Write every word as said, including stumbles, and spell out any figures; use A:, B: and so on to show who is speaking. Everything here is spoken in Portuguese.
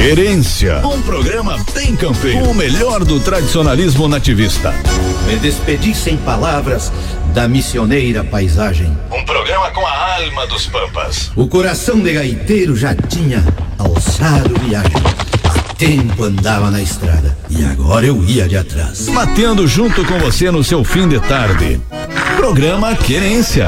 A: Querência, um programa bem campeiro, o melhor do tradicionalismo nativista.
B: Me despedi sem palavras da missioneira paisagem.
A: Um programa com a alma dos pampas.
B: O coração de gaiteiro já tinha alçado viagem. Há tempo andava na estrada e agora eu ia de atrás.
A: Batendo junto com você no seu fim de tarde. Programa Querência.